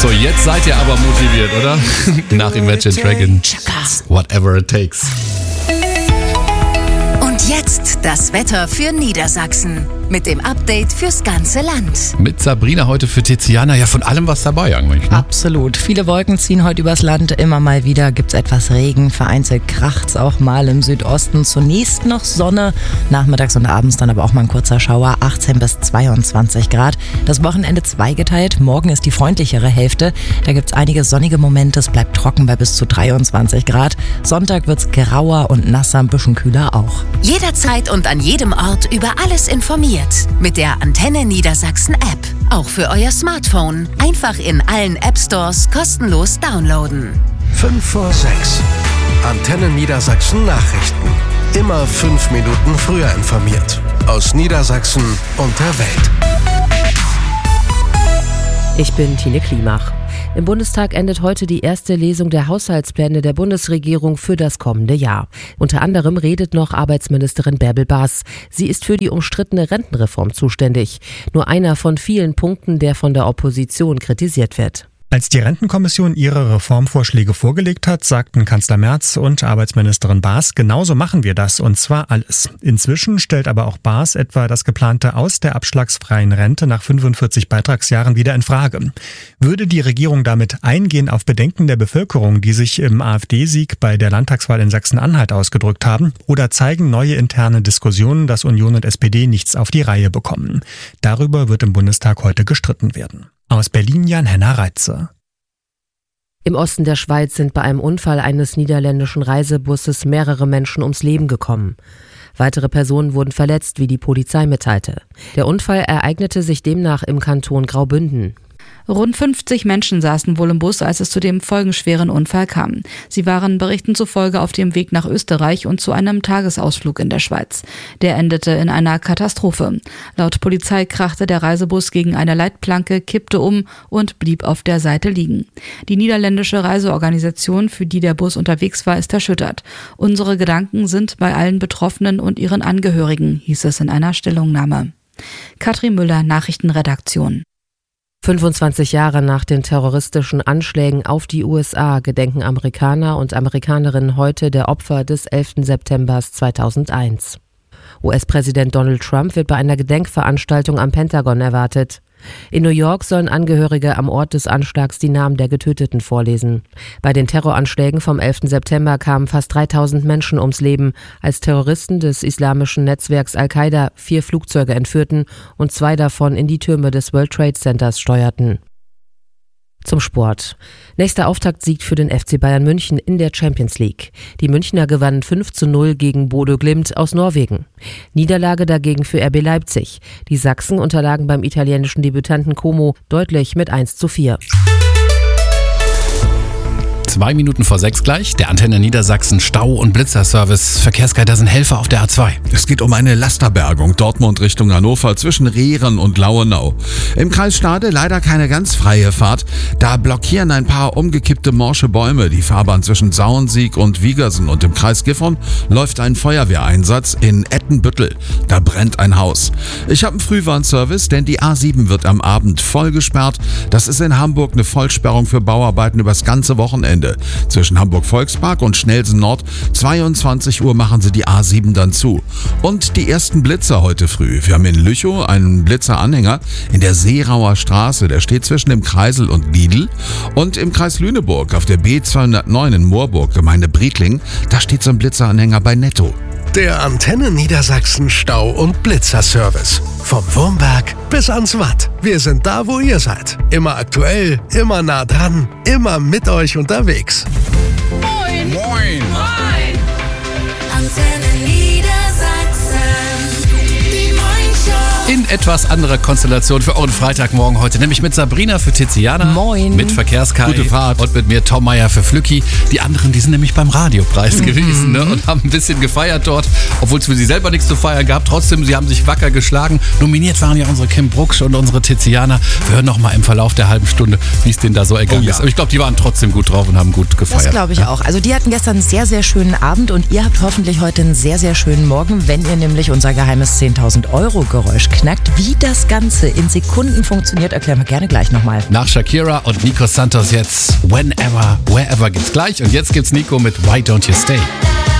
So, jetzt seid ihr aber motiviert, oder? Nach Imagine Dragons. Whatever it takes. Und jetzt das Wetter für Niedersachsen. Mit dem Update fürs ganze Land. Mit Sabrina heute für Tiziana. Ja, von allem was dabei eigentlich. Ne? Absolut. Viele Wolken ziehen heute übers Land. Immer mal wieder gibt's etwas Regen. Vereinzelt kracht's auch mal im Südosten. Zunächst noch Sonne. Nachmittags und abends dann aber auch mal ein kurzer Schauer. 18 bis 22 Grad. Das Wochenende zweigeteilt. Morgen ist die freundlichere Hälfte. Da gibt's einige sonnige Momente. Es bleibt trocken bei bis zu 23 Grad. Sonntag wird's grauer und nasser, ein bisschen kühler auch. Jederzeit und an jedem Ort über alles informiert. Mit der Antenne Niedersachsen App. Auch für euer Smartphone. Einfach in allen App Stores kostenlos downloaden. 5 vor 6. Antenne Niedersachsen Nachrichten. Immer 5 Minuten früher informiert. Aus Niedersachsen und der Welt. Ich bin Tine Klimach. Im Bundestag endet heute die erste Lesung der Haushaltspläne der Bundesregierung für das kommende Jahr. Unter anderem redet noch Arbeitsministerin Bärbel Baas. Sie ist für die umstrittene Rentenreform zuständig. Nur einer von vielen Punkten, der von der Opposition kritisiert wird. Als die Rentenkommission ihre Reformvorschläge vorgelegt hat, sagten Kanzler Merz und Arbeitsministerin Baas, genauso machen wir das, und zwar alles. Inzwischen stellt aber auch Baas etwa das geplante Aus der abschlagsfreien Rente nach 45 Beitragsjahren wieder in Frage. Würde die Regierung damit eingehen auf Bedenken der Bevölkerung, die sich im AfD-Sieg bei der Landtagswahl in Sachsen-Anhalt ausgedrückt haben, oder zeigen neue interne Diskussionen, dass Union und SPD nichts auf die Reihe bekommen? Darüber wird im Bundestag heute gestritten werden. Aus Berlin Jan-Henner Reitze. Im Osten der Schweiz sind bei einem Unfall eines niederländischen Reisebusses mehrere Menschen ums Leben gekommen. Weitere Personen wurden verletzt, wie die Polizei mitteilte. Der Unfall ereignete sich demnach im Kanton Graubünden. Rund 50 Menschen saßen wohl im Bus, als es zu dem folgenschweren Unfall kam. Sie waren Berichten zufolge auf dem Weg nach Österreich und zu einem Tagesausflug in der Schweiz. Der endete in einer Katastrophe. Laut Polizei krachte der Reisebus gegen eine Leitplanke, kippte um und blieb auf der Seite liegen. Die niederländische Reiseorganisation, für die der Bus unterwegs war, ist erschüttert. Unsere Gedanken sind bei allen Betroffenen und ihren Angehörigen, hieß es in einer Stellungnahme. Katrin Müller, Nachrichtenredaktion. 25 Jahre nach den terroristischen Anschlägen auf die USA gedenken Amerikaner und Amerikanerinnen heute der Opfer des 11. September 2001. US-Präsident Donald Trump wird bei einer Gedenkveranstaltung am Pentagon erwartet. In New York sollen Angehörige am Ort des Anschlags die Namen der Getöteten vorlesen. Bei den Terroranschlägen vom 11. September kamen fast 3000 Menschen ums Leben, als Terroristen des islamischen Netzwerks Al-Qaida 4 Flugzeuge entführten und 2 davon in die Türme des World Trade Centers steuerten. Zum Sport. Nächster Auftaktsieg für den FC Bayern München in der Champions League. Die Münchner gewannen 5:0 gegen Bodø Glimt aus Norwegen. Niederlage dagegen für RB Leipzig. Die Sachsen unterlagen beim italienischen Debütanten Como deutlich mit 1:4. 2 Minuten vor 6 gleich, der Antenne Niedersachsen Stau- und Blitzerservice. Verkehrsguider sind Helfer auf der A2. Es geht um eine Lasterbergung Dortmund Richtung Hannover zwischen Rehren und Lauenau. Im Kreis Stade leider keine ganz freie Fahrt. Da blockieren ein paar umgekippte morsche Bäume die Fahrbahn zwischen Sauensiek und Wiegersen. Und im Kreis Gifhorn läuft ein Feuerwehreinsatz in Ettenbüttel. Da brennt ein Haus. Ich habe einen Frühwarnservice, denn die A7 wird am Abend voll gesperrt. Das ist in Hamburg eine Vollsperrung für Bauarbeiten übers ganze Wochenende. Zwischen Hamburg-Volkspark und Schnelsen Nord, 22 Uhr machen sie die A7 dann zu. Und die ersten Blitzer heute früh. Wir haben in Lüchow einen Blitzeranhänger in der Seerauer Straße. Der steht zwischen dem Kreisel und Lidl. Und im Kreis Lüneburg auf der B209 in Moorburg, Gemeinde Briedling, da steht so ein Blitzeranhänger bei Netto. Der Antenne Niedersachsen Stau- und Blitzerservice. Vom Wurmberg bis ans Watt. Wir sind da, wo ihr seid. Immer aktuell, immer nah dran, immer mit euch unterwegs. Moin! Moin! Moin! Antenne Niedersachsen. Die Moin-Show. In etwas anderer Konstellation für euren Freitagmorgen heute, nämlich mit Sabrina für Tiziana. Moin. Mit Verkehrskai. Gute Fahrt. Und mit mir Tom Meyer für Flücki. Die anderen, die sind nämlich beim Radiopreis gewesen, ne? Und haben ein bisschen gefeiert dort, obwohl es für sie selber nichts zu feiern gab. Trotzdem, sie haben sich wacker geschlagen. Nominiert waren ja unsere Kim Brucksch und unsere Tiziana. Wir hören noch mal im Verlauf der halben Stunde, wie es denen da so ergangen ist. Aber ich glaube, die waren trotzdem gut drauf und haben gut gefeiert. Das glaube ich auch. Also die hatten gestern einen sehr, sehr schönen Abend und ihr habt hoffentlich heute einen sehr, sehr schönen Morgen, wenn ihr nämlich unser geheimes 10.000 € Geräusch knackt. fragt, wie das Ganze in Sekunden funktioniert, erklären wir gerne gleich nochmal. Nach Shakira und Nico Santos jetzt Whenever, Wherever gibt's gleich. Und jetzt gibt's Nico mit Why Don't You Stay.